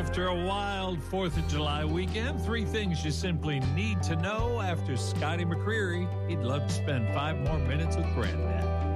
After a wild 4th of July weekend, 3 things you simply need to know after Scotty McCreery. He'd love to spend 5 more minutes with Granddad.